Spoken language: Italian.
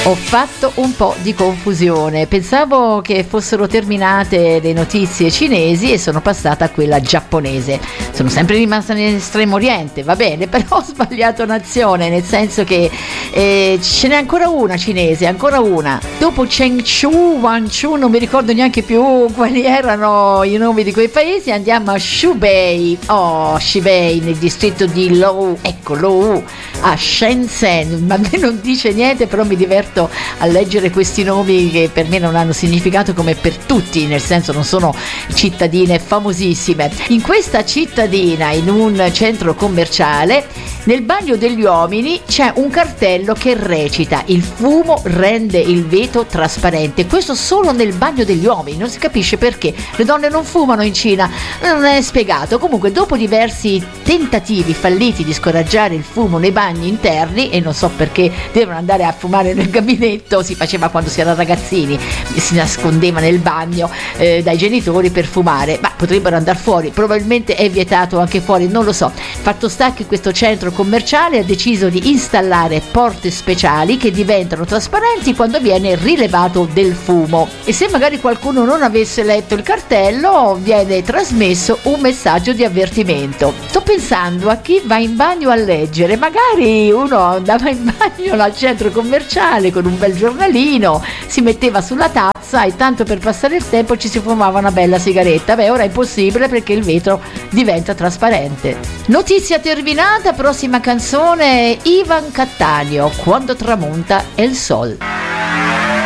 Ho fatto un po' di confusione, pensavo che fossero terminate le notizie cinesi e sono passata a quella giapponese. Sono sempre rimasta nell'estremo oriente, va bene, però ho sbagliato nazione, nel senso che ce n'è ancora una cinese, ancora una. Dopo Chengdu, Guangzhou, non mi ricordo neanche più quali erano i nomi di quei paesi, andiamo a Shubei, Shibei, nel distretto di Lou, ecco Lou, a Shenzhen, ma a me non dice niente, però mi diverto a leggere questi nomi che per me non hanno significato come per tutti, nel senso non sono cittadine famosissime. In questa cittadina, in un centro commerciale, nel bagno degli uomini c'è un cartello che recita: il fumo rende il vetro trasparente. Questo solo nel bagno degli uomini, non si capisce perché le donne non fumano in Cina, non è spiegato. Comunque, dopo diversi tentativi falliti di scoraggiare il fumo nei bagni interni, e non so perché devono andare a fumare nel gabinetto, si faceva quando si era ragazzini, si nascondeva nel bagno dai genitori per fumare, ma potrebbero andare fuori, probabilmente è vietato anche fuori, non lo so. Fatto sta che questo centro commerciale ha deciso di installare porte speciali che diventano trasparenti quando viene rilevato del fumo, e se magari qualcuno non avesse letto il cartello viene trasmesso un messaggio di avvertimento. Sto pensando a chi va in bagno a leggere, magari uno andava in bagno al centro commerciale con un bel giornalino, si metteva sulla tazza e tanto per passare il tempo ci si fumava una bella sigaretta. Beh, ora è impossibile perché il vetro diventa trasparente. Notizia terminata, prossima canzone Ivan Cattaneo, Quando tramonta el sol.